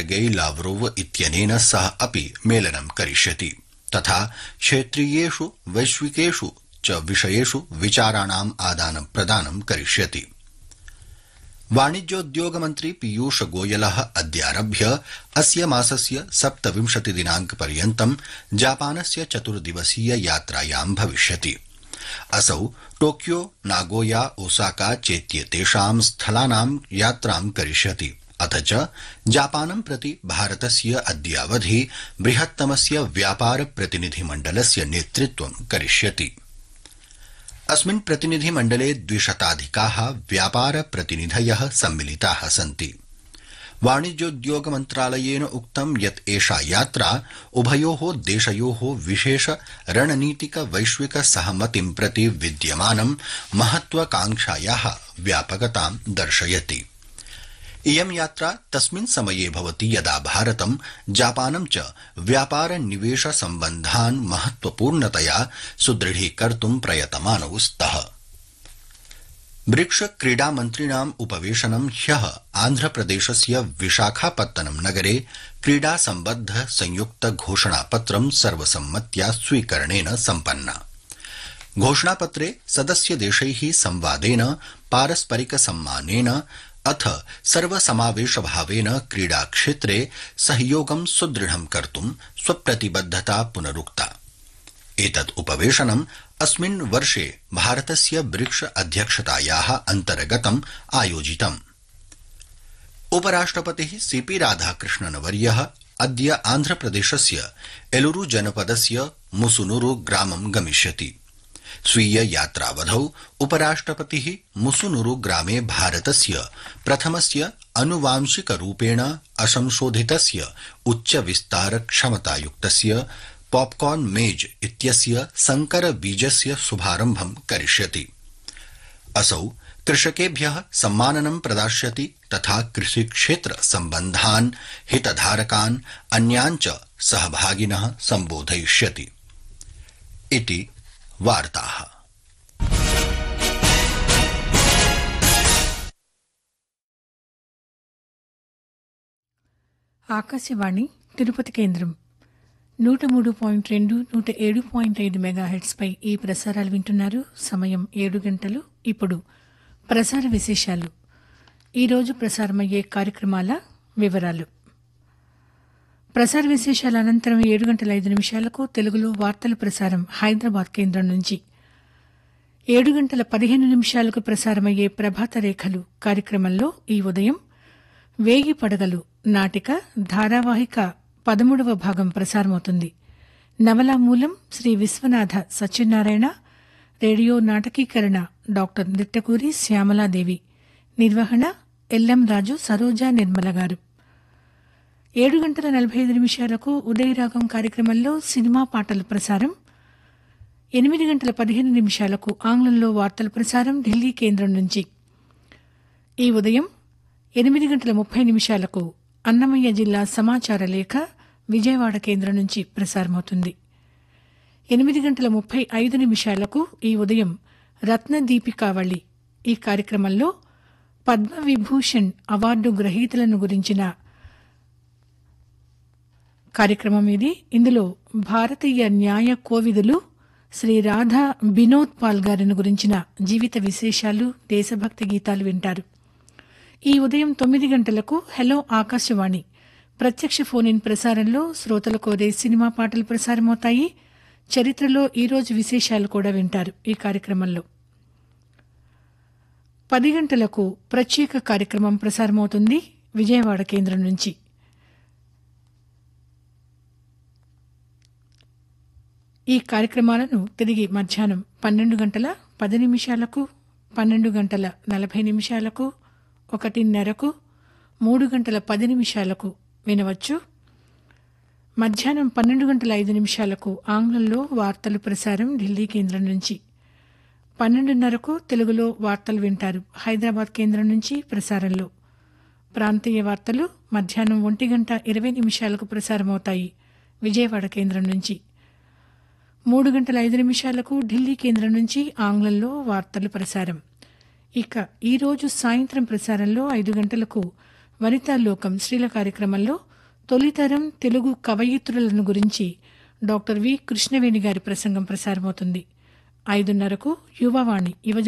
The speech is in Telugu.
सर्गेई लावरोव इत्यनेन सह अपि मेलनं करिष्यति तथा क्षेत्रीयेषु वैश्विकेषु च विषयेषु विचाराणाम् आदानं प्रदानं करिष्यति। वाणिज्योद्योग मन्त्री पीयूष गोयलः अद्यारभ्य अस्य मासस्य 27 दिनाङ्कपर्यन्तं जापानस्य 4 दिवसीय यात्रायां भविष्यति। असौ टोक्यो, नागोया, ओसाका चेत्येतेषां स्थलानां यात्रां करिष्यति अथ च जापानं प्रति भारतस्य अद्यावधि बृहत्तमस्य व्यापार प्रतिनिधिमण्डलस्य नेतृत्वं करिष्यति। अस्मिन् प्रतिनिधिमण्डले 200 व्यापार प्रतिनिधयः सम्मिलिताः सन्ति। वाणिज्योद्योग मन्त्रालयेन उक्तं यत् एषा यात्रा उभयोः देशयोः विशेष रणनीतिक वैश्विक सहमतिं प्रति विद्यमानं महत्वाकांक्षायाः व्यापकतां दर्शयति। इयं यात्रा तस्मिन् समये भवति यदा भारतं जापानं च व्यापार निवेश सम्बन्धान् महत्वपूर्णतया सुदृढीकर्तुं प्रयतमानौ स्तः। ब्रिक्स क्रीडामन्त्रिणाम् उपवेशनं ह्यः आन्ध्रप्रदेशस्य विशाखापत्तनम नगरे क्रीडा सम्बद्ध संयुक्त घोषणापत्रं सर्वसम्मत्या स्वीकरणेन सम्पन्ना। घोषणापत्रे सदस्यदेशैः संवादेन पारस्परिक सम्मानेन अथ सर्वसमावेशभावेन क्रीडाक्षेत्रे सहयोगं सुदृढं कर्तुं स्वप्रतिबद्धता पुनरुक्ता। एतत् उपवेशनम् अस्मिन् वर्षे भारतस्य ब्रिक्स अध्यक्षतायाः अन्तर्गतम् आयोजितम्। उपराष्ट्रपतिः सीपी राधाकृष्णनवर्यः अद्य आन्ध्रप्रदेशस्य एलुरु जनपदस्य मुसुनुरु ग्रामं गमिष्यति। स्वीय यात्रावधौ उपराष्ट्रपतिः मुसुनुरु ग्रामे भारतस्य प्रथमस्य आनुवांशिकरूपेण असंशोधितस्य उच्चविस्तार क्षमतायुक्तस्य पॉपकॉर्न मेज इत्यस्य संकर बीजस्य शुभारम्भं करिष्यति। असौ कृषकेभ्यः सम्माननं प्रदास्यति तथा कृषिक्षेत्र सम्बन्धान् हितधारकान् अन्यान् च सहभागिनः सम्बोधयिष्यति। इति वार्ताः। ఆకాశవాణి తిరుపతి కేంద్రం 103.2 107.5 మెగాహెర్ట్జ్ పై ఈ ప్రసారాలు వింటున్నారు. సమయం 7 గంటలు. ఇప్పుడు ప్రసార విశేషాలు. ఈరోజు ప్రసారమయ్యే కార్యక్రమాల వివరాలు. ప్రసార విశేషాల అనంతరం 7:05 తెలుగులో వార్తల ప్రసారం హైదరాబాద్ కేంద్రం నుంచి, 7:15 ప్రసారమయ్యే ప్రభాత రేఖలు కార్యక్రమంలో ఈ ఉదయం వేగి పడగలు నాటిక ధారావాహిక 13వ భాగం ప్రసారమవుతుంది. నవలా మూలం శ్రీ విశ్వనాథ సత్యనారాయణ, రేడియో నాటకీకరణ డాక్టర్ నిట్టకూరి శ్యామలాదేవి, నిర్వహణ ఎల్ఎం రాజు, సరోజా నిర్మల గారు. 7:45 ఉదయరాగం కార్యక్రమంలో సినిమా పాటల ప్రసారం, 8:15 ఆంగ్లంలో వార్తల ప్రసారం ఢిల్లీ కేంద్రం నుంచి. ఈ ఉదయం 8:30 అన్నమయ్య జిల్లా సమాచార లేఖ విజయవాడ కేంద్రం నుంచి ప్రసారమవుతుంది. 8:35 ఈ ఉదయం రత్నదీపికావళి ఈ కార్యక్రమంలో పద్మవిభూషణ్ అవార్డు గ్రహీతలను గురించిన కార్యక్రమం ఇది. ఇందులో భారతీయ న్యాయ కోవిదులు శ్రీ రాధా బినోద్ పాల్ గారిని గురించిన జీవిత విశేషాలు, దేశభక్తి గీతాలు వింటారు. ఈ ఉదయం 9 గంటలకు హలో ఆకాశవాణి ప్రత్యక్ష ఫోన్ ఇన్ ప్రసారంలో శ్రోతల కోరే సినిమా పాటలు ప్రసారమవుతాయి. చరిత్రలో ఈరోజు విశేషాలు కూడా వింటారు. ఈ కార్యక్రమంలో 10 గంటలకు ప్రత్యేక కార్యక్రమం ప్రసారమవుతుంది విజయవాడ కేంద్రం నుంచి. ఈ కార్యక్రమాలను తిరిగి మధ్యాహ్నం 12:10, 12:40, 1:30, 3:10 వినవచ్చు. మధ్యాహ్నం 12:05 ఆంగ్లంలో వార్తలు ప్రసారం ఢిల్లీ కేంద్రం నుంచి. 12:30 తెలుగులో వార్తలు వింటారు హైదరాబాద్ కేంద్రం నుంచి ప్రసారంలో. ప్రాంతీయ వార్తలు మధ్యాహ్నం 1:20 ప్రసారమవుతాయి విజయవాడ కేంద్రం నుంచి. 3:05 ఢిల్లీ కేంద్రం నుంచి ఆంగ్లంలో వార్తలు ప్రసారం. ఇక ఈరోజు సాయంత్రం ప్రసారంలో 5 గంటలకు వనితా లోకం స్త్రీల కార్యక్రమంలో తొలితరం తెలుగు కవయిత్రులను గురించి డాక్టర్ వి కృష్ణవేణి గారి ప్రసంగం ప్రసారమవుతుంది. 5:30కు యువవాణి యువజన